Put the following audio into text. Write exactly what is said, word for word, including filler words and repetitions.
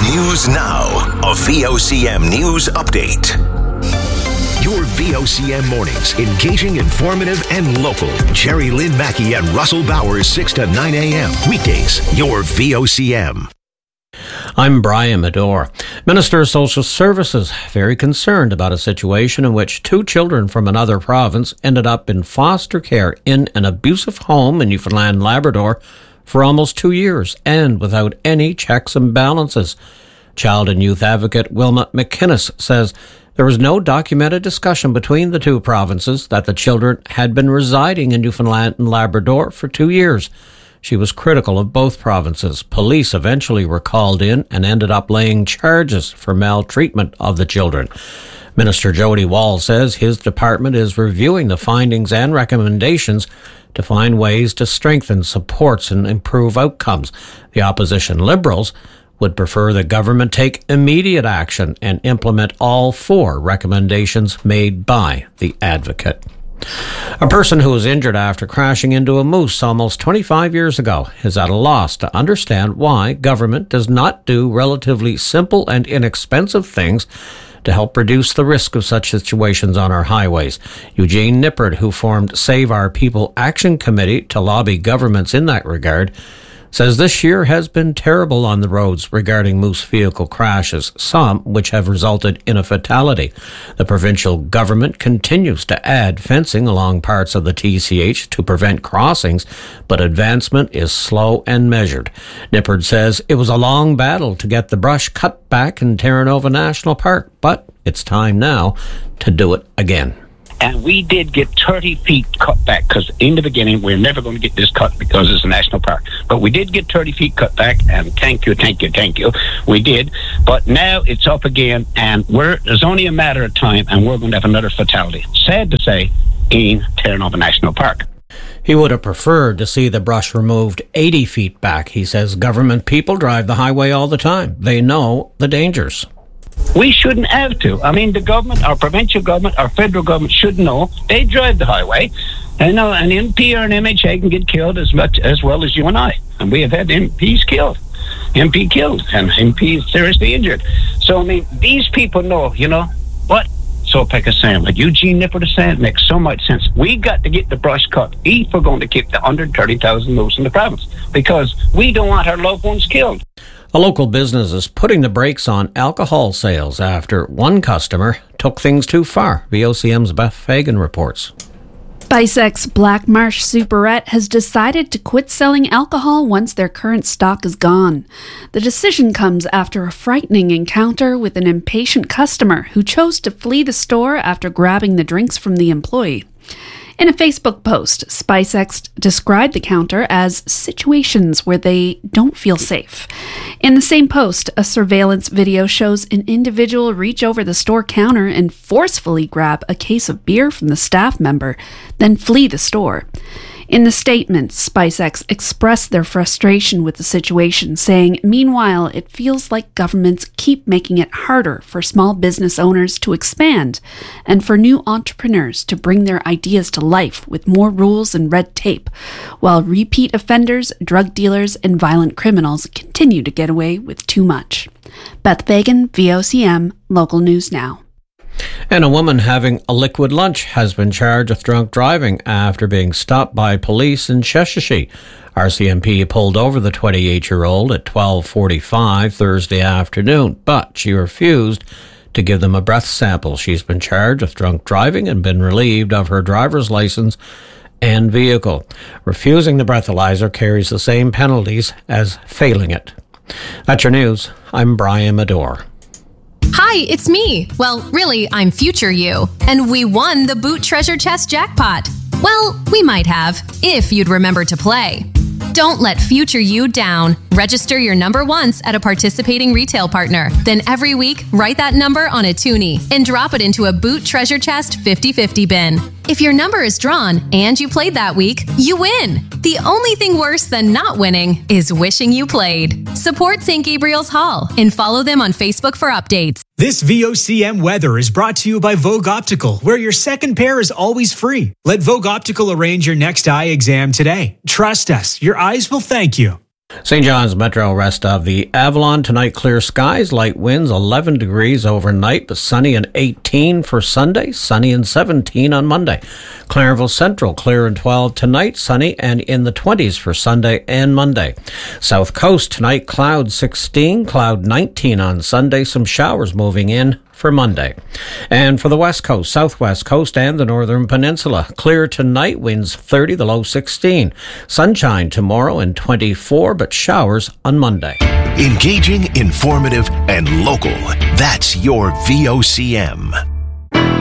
News Now, a V O C M News Update. Your V O C M mornings, engaging, informative, and local. Jerry Lynn Mackey and Russell Bowers, six to nine a.m. Weekdays, your V O C M. I'm Brian Medore. Minister of Social Services, very concerned about a situation in which two children from another province ended up in foster care in an abusive home in Newfoundland and Labrador for almost two years and without any checks and balances. Child and youth advocate Wilma McInnes says there was no documented discussion between the two provinces that the children had been residing in Newfoundland and Labrador for two years. She was critical of both provinces. Police eventually were called in and ended up laying charges for maltreatment of the children. Minister Jody Wall says his department is reviewing the findings and recommendations to find ways to strengthen supports and improve outcomes. The opposition Liberals would prefer the government take immediate action and implement all four recommendations made by the advocate. A person who was injured after crashing into a moose almost twenty-five years ago is at a loss to understand why government does not do relatively simple and inexpensive things to help reduce the risk of such situations on our highways. Eugene Nippard, who formed Save Our People Action Committee to lobby governments in that regard, says this year has been terrible on the roads regarding moose vehicle crashes, some which have resulted in a fatality. The provincial government continues to add fencing along parts of the T C H to prevent crossings, but advancement is slow and measured. Nippard says it was a long battle to get the brush cut back in Terra Nova National Park, but it's time now to do it again. And we did get thirty feet cut back, because in the beginning we we're never going to get this cut because it's a national park. But we did get thirty feet cut back, and thank you, thank you, thank you. We did. But now it's up again, and we're there's only a matter of time, and we're going to have another fatality. Sad to say, in Terra Nova National Park. He would have preferred to see the brush removed eighty feet back. He says government people drive the highway all the time. They know the dangers. We shouldn't have to. I mean, the government, our provincial government, our federal government should know. They drive the highway. And know an M P or an M H A can get killed as much as well as you and I. And we have had M Ps killed. M P killed and M P seriously injured. So, I mean, these people know, you know, what Sopeck is saying, what Eugene Nippard is saying, makes so much sense. We got to get the brush cut if we're going to keep the one hundred thirty thousand moose in the province, because we don't want our loved ones killed. A local business is putting the brakes on alcohol sales after one customer took things too far. V O C M's Beth Fagan reports. Spicex Black Marsh Superette has decided to quit selling alcohol once their current stock is gone. The decision comes after a frightening encounter with an impatient customer who chose to flee the store after grabbing the drinks from the employee. In a Facebook post, Spicex described the counter as situations where they don't feel safe. In the same post, a surveillance video shows an individual reach over the store counter and forcefully grab a case of beer from the staff member, then flee the store. In the statement, Spicex expressed their frustration with the situation, saying, "Meanwhile, it feels like governments keep making it harder for small business owners to expand and for new entrepreneurs to bring their ideas to life with more rules and red tape, while repeat offenders, drug dealers, and violent criminals continue to get away with too much." Beth Fagan, V O C M, Local News Now. And a woman having a liquid lunch has been charged with drunk driving after being stopped by police in Sheshatshiu. R C M P pulled over the twenty-eight-year-old at twelve forty-five Thursday afternoon, but she refused to give them a breath sample. She's been charged with drunk driving and been relieved of her driver's license and vehicle. Refusing the breathalyzer carries the same penalties as failing it. That's your news. I'm Brian Medore. Hi, it's me. Well, really, I'm future you. And we won the Boot Treasure Chest jackpot. Well, we might have, if you'd remember to play. Don't let future you down. Register your number once at a participating retail partner. Then every week, write that number on a toonie and drop it into a Boot Treasure Chest fifty-fifty bin. If your number is drawn and you played that week, you win. The only thing worse than not winning is wishing you played. Support Saint Gabriel's Hall and follow them on Facebook for updates. This V O C M weather is brought to you by Vogue Optical, where your second pair is always free. Let Vogue Optical arrange your next eye exam today. Trust us, your eyes will thank you. Saint John's Metro, rest of the Avalon. Tonight, clear skies, light winds, eleven degrees overnight, but sunny and eighteen for Sunday, sunny and seventeen on Monday. Clarenville Central, clear and twelve tonight, sunny and in the twenties for Sunday and Monday. South Coast, tonight, cloud sixteen, cloud nineteen on Sunday, some showers moving in for Monday. And for the West Coast, Southwest Coast, and the Northern Peninsula, clear tonight, winds thirty, the low sixteen. Sunshine tomorrow and twenty-four, but showers on Monday. Engaging, informative, and local. That's your V O C M.